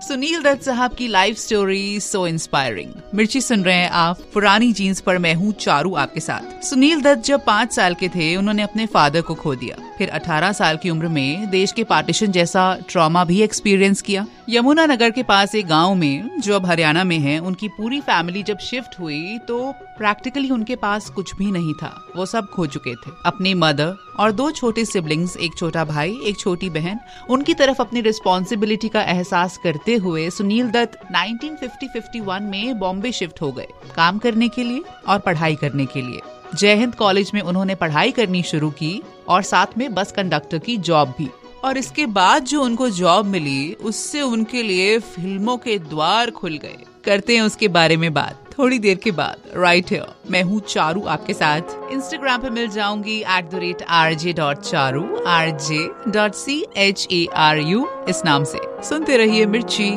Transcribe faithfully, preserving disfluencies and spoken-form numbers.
सुनील दत्त साहब की life story so inspiring. मिर्ची सुन रहे हैं आप पुरानी जीन्स पर, मैं हूँ चारू आपके साथ। सुनील दत्त जब पाँच साल के थे उन्होंने अपने फादर को खो दिया। फिर अठारह साल की उम्र में देश के पार्टीशन जैसा ट्रॉमा भी एक्सपीरियंस किया। यमुना नगर के पास एक गांव में, जो अब हरियाणा में है, उनकी पूरी फैमिली जब शिफ्ट हुई तो प्रैक्टिकली उनके पास कुछ भी नहीं था। वो सब खो चुके थे। अपनी मदर और दो छोटे सिबलिंग्स, एक छोटा भाई एक छोटी बहन, उनकी तरफ अपनी रिस्पॉन्सिबिलिटी का एहसास करते हुए Sunil Dutt nineteen fifty fifty one में बॉम्बे शिफ्ट हो गए, काम करने के लिए और पढ़ाई करने के लिए। जय हिंद कॉलेज में उन्होंने पढ़ाई करनी शुरू की और साथ में बस कंडक्टर की जॉब भी। और इसके बाद जो उनको जॉब मिली उससे उनके लिए फिल्मों के द्वार खुल गए। करते हैं उसके बारे में बात थोड़ी देर के बाद, राइट हियर। मैं हूँ चारू आपके साथ। इंस्टाग्राम पे मिल जाऊंगी at the rate R J dot Charu, R J dot C H A R you इस नाम से। सुनते रहिए मिर्ची।